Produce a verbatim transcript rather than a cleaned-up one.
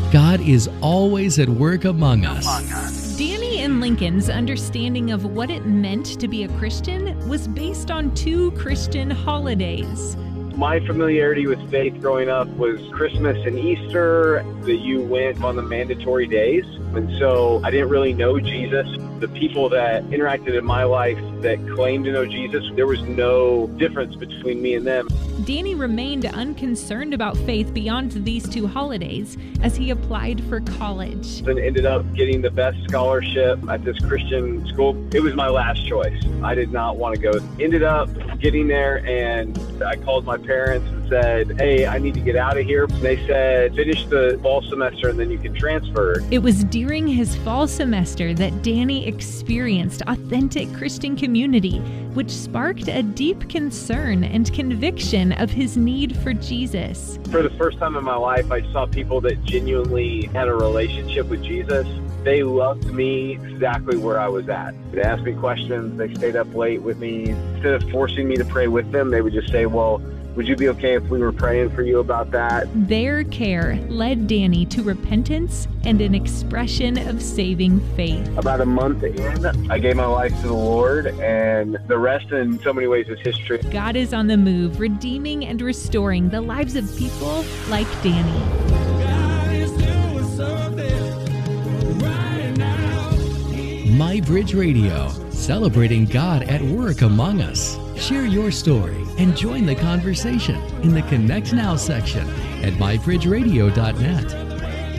God is always at work among us. Danny and Lincoln's understanding of what it meant to be a Christian was based on two Christian holidays. My familiarity with faith growing up was Christmas and Easter, that you went on the mandatory days. And so I didn't really know Jesus. The people that interacted in my life that claimed to know Jesus, there was no difference between me and them. Danny remained unconcerned about faith beyond these two holidays as he applied for college. And ended up getting the best scholarship at this Christian school. It was my last choice. I did not want to go. Ended up getting there, and I called my parents and said, hey, I need to get out of here. And they said, finish the fall semester and then you can transfer. It was during his fall semester that Danny experienced authentic Christian community, which sparked a deep concern and conviction of his need for Jesus. For the first time in my life, I saw people that genuinely had a relationship with Jesus. They loved me exactly where I was at. They asked me questions. They stayed up late with me. Instead of forcing me to pray with them, they would just say, well, would you be okay if we were praying for you about that? Their care led Danny to repentance and an expression of saving faith. About a month in, I gave my life to the Lord, and the rest in so many ways is history. God is on the move, redeeming and restoring the lives of people like Danny. God is doing something right now. My Bridge Radio, celebrating God at work among us. Share your story and join the conversation in the Connect Now section at my bridge radio dot net.